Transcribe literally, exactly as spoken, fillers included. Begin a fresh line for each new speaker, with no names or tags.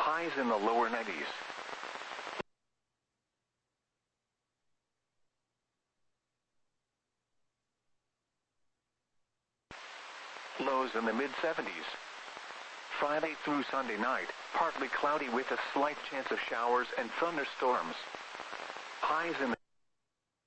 Highs in the lower nineties. Lows in the mid seventies. Friday through Sunday night, partly cloudy with a slight chance of showers and thunderstorms. Highs in the